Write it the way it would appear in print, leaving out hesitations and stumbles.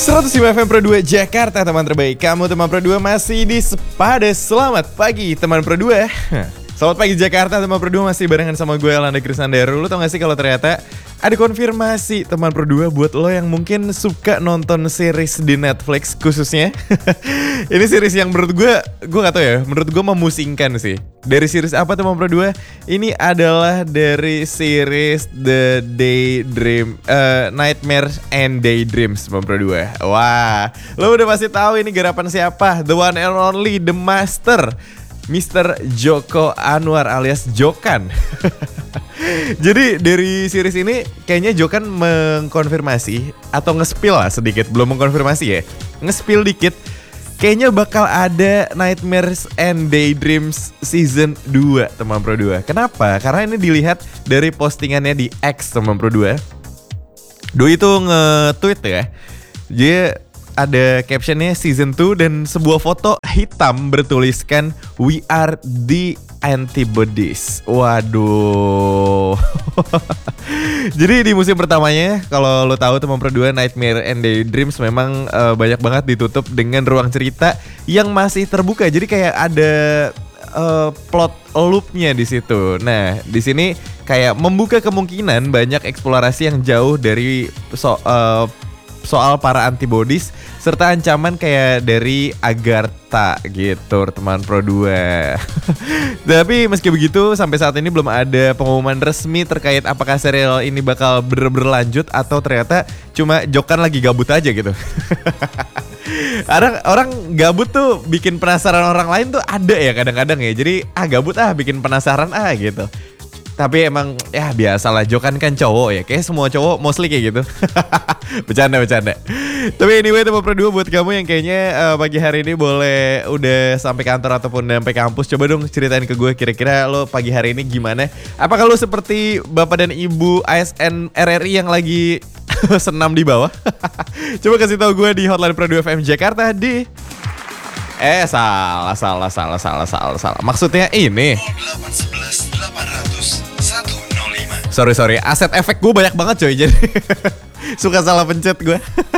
105 FM Pro 2 Jakarta, teman terbaik. Kamu teman Pro 2 masih di Sepada. Selamat pagi teman Pro 2. Selamat pagi Jakarta, teman Pro 2 masih barengan sama gue Elanda Krisandaru. Lu tau gak sih kalau ternyata ada konfirmasi teman Pro 2 buat lo yang mungkin suka nonton series di Netflix khususnya. Ini series yang menurut gue gak tau ya, menurut gue memusingkan sih. Dari series apa teman Pro 2? Ini adalah dari series The Daydream, Nightmares and Daydreams teman Pro 2. Wah, lo udah pasti tahu ini garapan siapa? The one and only, The Master, Mr. Joko Anwar alias Jokan. Jadi dari series ini kayaknya Jokan mengkonfirmasi atau nge-spill lah sedikit, belum mengkonfirmasi ya, nge-spill dikit. Kayaknya bakal ada Nightmares and Daydreams season 2 teman Pro 2. Kenapa? Karena ini dilihat dari postingannya di X teman Pro 2. Doi itu nge-tweet ya. Dia ada captionnya season 2 dan sebuah foto hitam bertuliskan "We are the antibodies". Waduh. Jadi di musim pertamanya, kalau lo tahu teman Pro 2, Nightmare and Daydreams memang banyak banget ditutup dengan ruang cerita yang masih terbuka. Jadi kayak ada plot loopnya di situ. Nah, di sini kayak membuka kemungkinan banyak eksplorasi yang jauh dari soal para antibodies serta ancaman kayak dari Agartha gitu teman Pro 2. Tapi meski begitu sampai saat ini belum ada pengumuman resmi terkait apakah serial ini bakal berlanjut atau ternyata cuma Jokan lagi gabut aja gitu. Orang gabut tuh bikin penasaran orang lain tuh ada ya kadang-kadang ya. Jadi gabut bikin penasaran gitu. Tapi emang ya biasalah, Jokan kan cowok ya. Kayak semua cowok mostly kayak gitu. Bercanda. Tapi anyway teman Pro 2, buat kamu yang kayaknya pagi hari ini boleh udah sampai kantor ataupun sampai kampus, coba dong ceritain ke gue kira-kira lo pagi hari ini gimana. Apakah lo seperti bapak dan ibu ASN RRI yang lagi senam di bawah? Coba kasih tahu gue di hotline Pro 2 FM Jakarta di salah. Maksudnya ini. Sorry, aset efek gue banyak banget coy, jadi suka salah pencet gue.